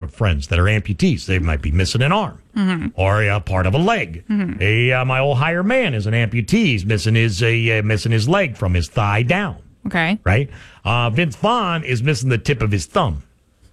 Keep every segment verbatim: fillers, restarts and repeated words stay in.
have friends that are amputees. They might be missing an arm mm-hmm. or a part of a leg. Mm-hmm. A, uh, my old hired man is an amputee. He's missing his, uh, missing his leg from his thigh down. Okay. Right? Uh, Vince Vaughn is missing the tip of his thumb.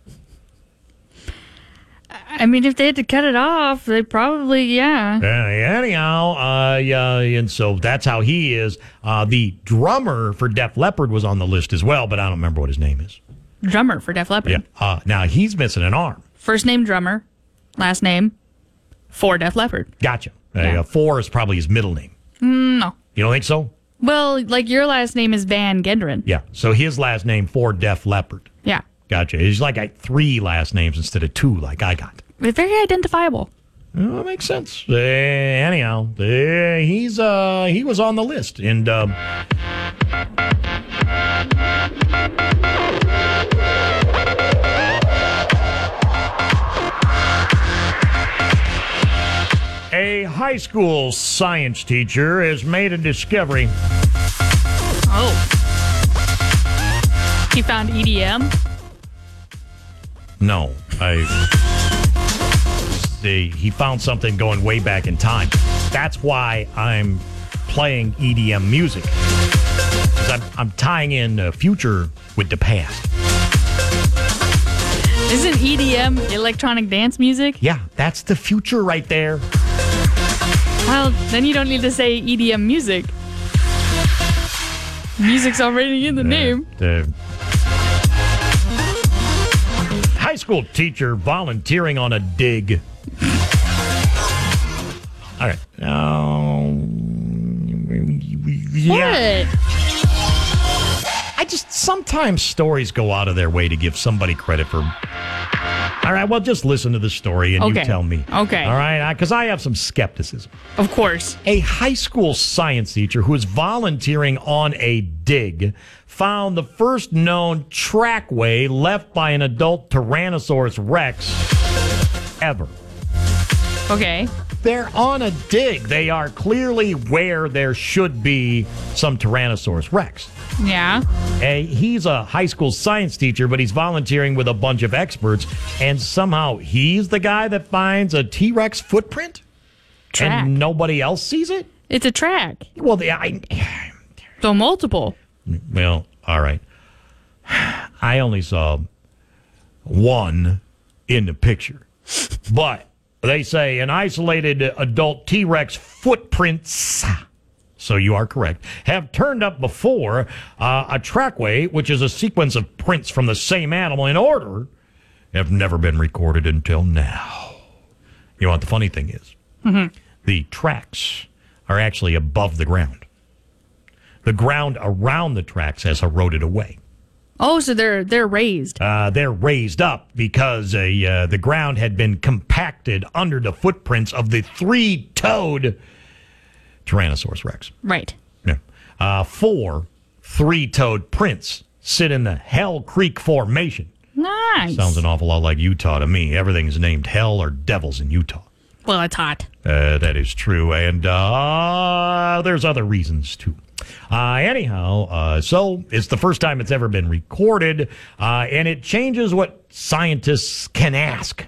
I mean, if they had to cut it off, they probably, yeah. Uh, anyhow, uh, yeah, and so that's how he is. Uh, the drummer for Def Leppard was on the list as well, but I don't remember what his name is. Drummer for Def Leppard. Yeah. Uh, now, he's missing an arm. First name drummer, last name for Def Leppard. Gotcha. Yeah. Uh, four is probably his middle name. Mm, no. You don't think so? Well, like your last name is Van Gendron. Yeah, so his last name for Def Leppard. Yeah. Gotcha. He's like got three last names instead of two like I got. It's very identifiable. Well, that makes sense. Uh, anyhow, uh, he's uh, he was on the list. And um, a high school science teacher has made a discovery. Oh. He found E D M? No, I. The, he found something going way back in time. That's why I'm playing E D M music. 'Cause I'm, I'm tying in the future with the past. Isn't E D M electronic dance music? Yeah, that's the future right there. Well, then you don't need to say E D M music. Music's already in the uh, name. The high school teacher volunteering on a dig. All right. Um, yeah. What? I just, sometimes stories go out of their way to give somebody credit for. All right, well, just listen to the story and okay. you tell me. Okay. All right, because I have some skepticism. Of course. A high school science teacher who is volunteering on a dig found the first known trackway left by an adult Tyrannosaurus Rex ever. Okay. They're on a dig. They are clearly where there should be some Tyrannosaurus Rex. Yeah. A, he's a high school science teacher, but he's volunteering with a bunch of experts, and somehow he's the guy that finds a T-Rex footprint? Track. And nobody else sees it? It's a track. Well, the, I... So multiple. Well, all right. I only saw one in the picture. But they say an isolated adult T-Rex footprints, so you are correct, have turned up before. Uh, a trackway, which is a sequence of prints from the same animal in order, have never been recorded until now. You know what the funny thing is? Mm-hmm. The tracks are actually above the ground. The ground around the tracks has eroded away. Oh, so they're they're raised. Uh, they're raised up because uh, uh, the ground had been compacted under the footprints of the three-toed Tyrannosaurus Rex. Right. Yeah. Uh, four three-toed prints sit in the Hell Creek Formation. Nice. Sounds an awful lot like Utah to me. Everything's named Hell or Devils in Utah. Well, it's hot. Uh, that is true, and uh, there's other reasons, too. Uh, anyhow, uh, so it's the first time it's ever been recorded, uh, and it changes what scientists can ask.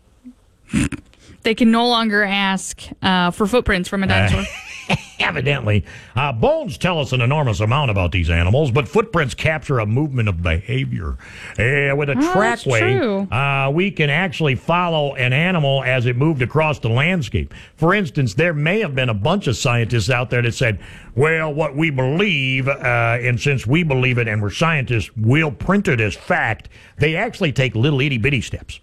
They can no longer ask uh, for footprints from a dinosaur. Uh, evidently. Uh, bones tell us an enormous amount about these animals, but footprints capture a movement of behavior. Uh, with a oh, trackway, uh, we can actually follow an animal as it moved across the landscape. For instance, there may have been a bunch of scientists out there that said, well, what we believe, uh, and since we believe it and we're scientists, we'll print it as fact. They actually take little itty-bitty steps.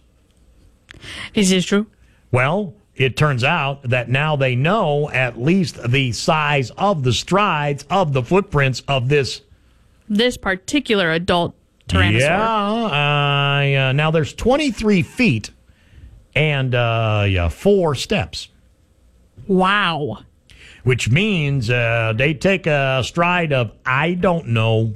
Is this true? Well, it turns out that now they know at least the size of the strides of the footprints of this. This particular adult Tyrannosaur. Yeah. Uh, yeah. Now there's twenty-three feet and uh, yeah, four steps. Wow. Which means uh, they take a stride of, I don't know,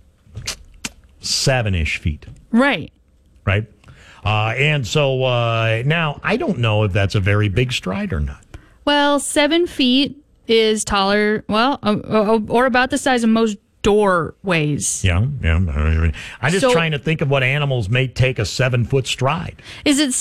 seven-ish feet. Right. Right? Uh, and so uh, now I don't know if that's a very big stride or not. Well, seven feet is taller, well, uh, uh, or about the size of most doorways. Yeah, yeah. I'm just So- trying to think of what animals may take a seven-foot stride. Is it